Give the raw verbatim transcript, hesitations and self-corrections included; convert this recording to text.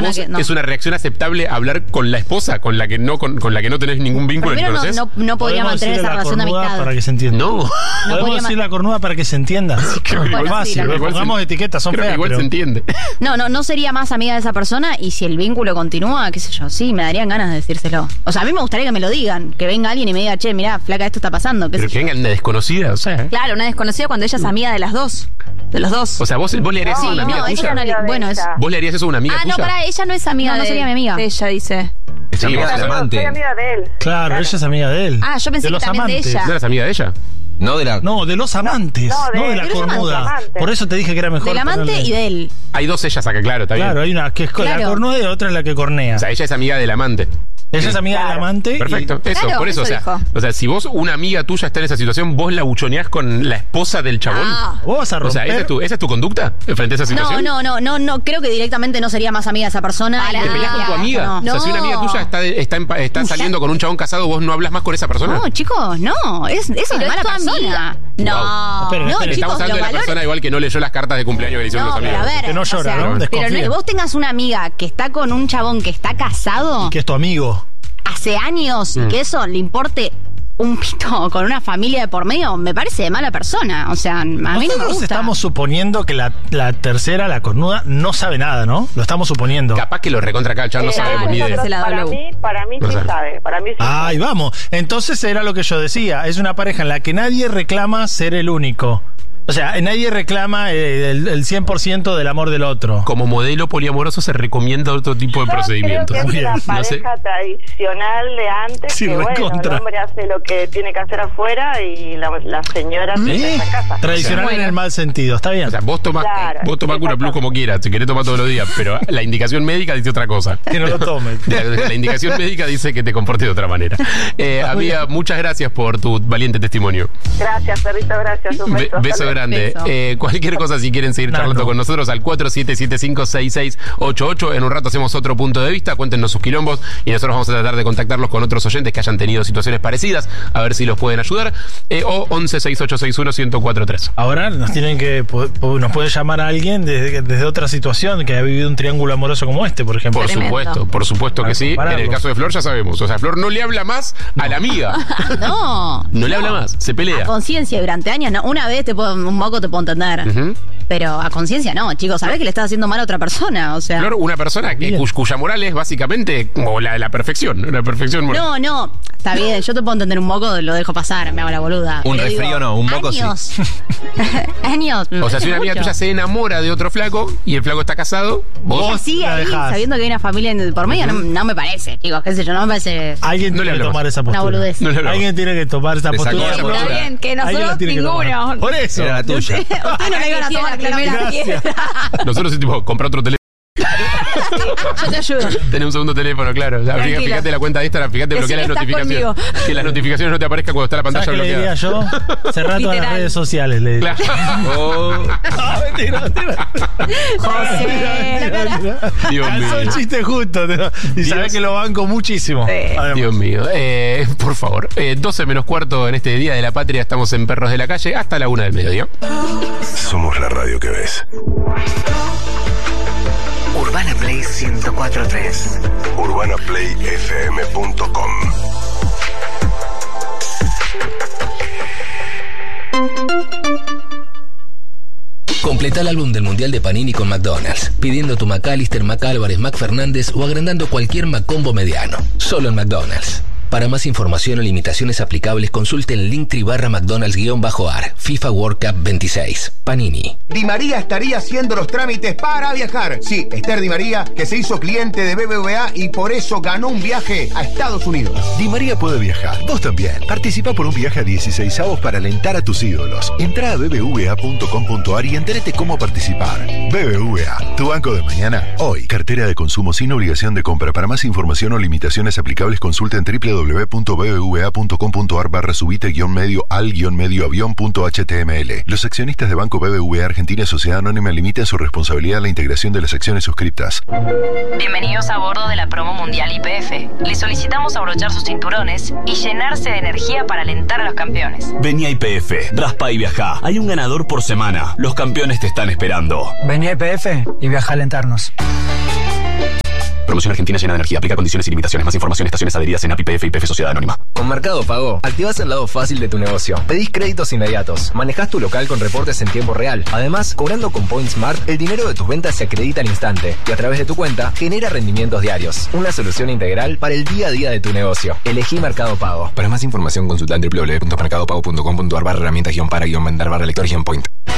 vos que no. es una reacción aceptable hablar con la esposa, con la que no, con, con la que no tenés ningún vínculo ni Primero no, conocés. no, no podría mantener esa relación de amistad. Para que se entienda. No. Podemos podría decir ma- la cornuda para que se entienda. Creo que Bueno, igual, sí, fácil, la- igual se- pongamos etiquetas, son creo que feas, igual pero... se entiende. No, no, no sería más amiga de esa persona y si el vínculo continúa, qué sé yo, sí, me darían ganas de decírselo. O sea, a mí me gustaría que me lo digan, que venga alguien y me diga, che, mirá, flaca, esto está pasando, qué Pero sé que yo. venga una desconocida, o sea. Claro, una desconocida cuando ella es amiga de las dos. De los dos. O sea, vos, vos le harías eso a Sí, una amiga no, ella tuya. no le- bueno, es... ¿Vos le harías eso a una amiga ah, tuya? no, pará, ella no es amiga No, no de sería mi amiga. de ella, dice. Sí, amiga vos del sos- amante. Soy amiga de él. Claro, ella es amiga de él. Ah, yo pensé de que los también de amantes. ella. ¿No eras amiga de ella? No de la... No, de los amantes, No, no de- de, la de los cornuda. amantes. Por eso te dije que era mejor. Del amante ponerle- y de él. Hay dos ellas acá, claro, está Claro, bien. hay una que es con la Claro. cornuda y otra es la que cornea. O sea, ella es amiga del amante. Ella es amiga del amante. y- Perfecto, eso, Claro, por eso, eso o, sea, dijo. o sea, si vos, una amiga tuya está en esa situación, vos la buchoneás con la esposa del chabón. Ah. Vos vas a O romper. sea, ¿esa es, tu, ¿esa es tu conducta frente a esa No, situación? no, no, no, no, creo que directamente no sería más amiga de esa persona. Para. y- ¿Te peleás con tu amiga? No. O sea, si una amiga tuya está, está, en pa- está saliendo con un chabón casado, ¿vos no hablas más con esa persona? No, chicos, no, es, eso Pero es mala es tu persona. amiga. No, Esperen, no, esperen. chicos, Estamos hablando los de la valores... persona igual que no leyó las cartas de cumpleaños que le hicieron No, los pero amigos. a ver, Que no o llora, sea, ¿no? pero Desconfía. no- vos tengas una amiga que está con un chabón que está casado Que es tu amigo. hace años Mm. y que eso le importe un pito con una familia de por medio, me parece de mala persona. O sea, a mí no me Nosotros gusta. estamos suponiendo que la, la tercera, la cornuda, no sabe nada, ¿no? Lo estamos suponiendo. Capaz que lo recontra acá, ya no Eh, sabemos ni nosotros- idea. Se la para W. mí, para mí No sí sabe. sabe. Para mí sí Ahí sabe. vamos. Entonces era lo que yo decía. Es una pareja en la que nadie reclama ser el único. O sea, nadie reclama eh, el, el cien por ciento del amor del otro. Como modelo poliamoroso se recomienda otro tipo de Yo procedimientos. creo que es Muy una bien, no sé. pareja tradicional de antes Sí, que, bueno, recontra. el hombre hace lo que tiene que hacer afuera y la, la señora se ¿Eh? en la casa. Tradicional en el mal sentido. Está bien. O sea, vos tomás, Claro, vos tomás Cura Plus como quieras, si querés tomar todos los días, pero la indicación médica dice otra cosa. que no lo tomes. La, la indicación médica dice que te comportes de otra manera. Eh, amiga, muchas gracias por tu valiente testimonio. Gracias, perrito, gracias. Un Be- beso. beso Hasta luego. grande. Beso. Eh, cualquier cosa, si quieren seguir Nano. charlando con nosotros, al cuatro siete siete cinco seis seis ocho ocho. En un rato hacemos otro punto de vista. Cuéntenos sus quilombos y nosotros vamos a tratar de contactarlos con otros oyentes que hayan tenido situaciones parecidas, a ver si los pueden ayudar. Eh, o once seis ocho seis uno uno cero cuatro tres. Ahora nos tienen que po- po- nos puede llamar a alguien desde, desde otra situación que ha vivido un triángulo amoroso como este, por ejemplo. Por Tremendo. supuesto, por supuesto que Para sí. En compararlo. el caso de Flor ya sabemos. O sea, Flor no le habla más a la amiga. No. No le habla más, se pelea. A conciencia durante años, no. Una vez te puedo, un moco te puedo entender. Ujú. Pero a conciencia no, chicos. Sabés que le estás haciendo mal a otra persona. O sea. Flor, una persona que, Bien. cuy- cuya moral es básicamente como la, la perfección. La perfección moral. No, no. Está bien, yo te puedo entender un moco, lo dejo pasar, me hago la boluda. Un Pero resfrío digo, no, un moco sí. años. Años. me O sea, si parece una amiga mucho. tuya se enamora de otro flaco y el flaco está casado, vos Y Vos sigue la ahí dejás. sabiendo que hay una familia en- por medio, no, no me parece, chicos, qué sé yo, no me parece Alguien No le tiene que hablamos. tomar esa una postura. boludez. no le hablamos. Alguien tiene que tomar esa Te sacó postura. la No, postura. Está bien, que alguien la nosotros tiene que tomar. ninguno. Por eso. Era la tuya. Ustedes no la iban a tomar la primera claramente. Gracias. Nosotros es tipo, comprar otro teléfono. Yo te ayudo. Tener un segundo teléfono, claro. O sea, fíjate, Tranquilo. fíjate la cuenta de Instagram, fíjate bloquear las Decime, estás notificaciones. Que las notificaciones no te aparezcan cuando está la ¿Sabes pantalla qué le diría bloqueada. yo? Cerrar todas las Literal. redes sociales. Le diría. Claro. Oh, No, mentira, mentira. José. Mentira, mentira. Dios Ah, mío. son chistes justos. ¿no? Y sabes que lo banco muchísimo. Además. Dios mío. Eh, por favor. Eh, doce menos cuarto en este Día de la Patria. Estamos en Perros de la Calle hasta la una del mediodía. Somos la radio que ves. Urbana Play ciento cuatro punto tres. urbana play f m punto com. Completa el álbum del Mundial de Panini con McDonald's, pidiendo tu McAllister, McAlvarez, McFernández o agrandando cualquier McCombo mediano. Solo en McDonald's. Para más información o limitaciones aplicables, consulte el Linktree barra McDonald's-AR, FIFA World Cup veintiséis. Panini. Di María estaría haciendo los trámites para viajar. Sí, Esther Di María, que se hizo cliente de B B V A y por eso ganó un viaje a Estados Unidos. Di María puede viajar. Vos también. Participa por un viaje a dieciséis avos para alentar a tus ídolos. Entrá a b b v a punto com punto a r y entérate cómo participar. B B V A, tu banco de mañana, hoy. Cartera de consumo sin obligación de compra. Para más información o limitaciones aplicables, consulta en w w w punto b b v a punto com punto a r barra subite guión medio al guión medio avión punto h t m l. Los accionistas de Banco B B V A Argentina Sociedad Anónima limitan su responsabilidad a la integración de las acciones suscriptas. Bienvenidos a bordo de la promo mundial Y P F. Les solicitamos abrochar sus cinturones y llenarse de energía para alentar a los campeones. Vení a Y P F, raspa y viajá. Hay un ganador por semana. Los campeones te están esperando. Vení a Y P F y viaja a alentarnos. Promoción argentina llena de energía. Aplica condiciones y limitaciones. Más información en estaciones adheridas en A P I, P F y P F Sociedad Anónima. Con Mercado Pago, activás el lado fácil de tu negocio. Pedís créditos inmediatos. Manejás tu local con reportes en tiempo real. Además, cobrando con Point Smart, el dinero de tus ventas se acredita al instante y a través de tu cuenta genera rendimientos diarios. Una solución integral para el día a día de tu negocio. Elegí Mercado Pago. Para más información consulta en w w w punto mercado pago punto com punto a r barra herramientas guión para guión vender barra lector guión point.